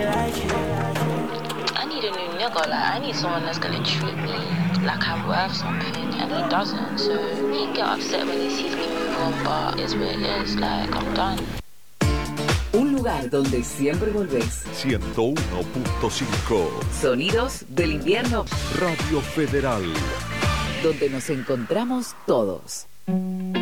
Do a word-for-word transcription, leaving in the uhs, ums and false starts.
I need a new nigga, like I need someone that's gonna treat me like I'm worth something, and he doesn't, so he can get upset when he sees me move on, but it's what it is, like I'm done. Un lugar donde siempre volvés. ciento uno punto cinco. Sonidos del invierno. Radio Federal. Donde nos encontramos todos.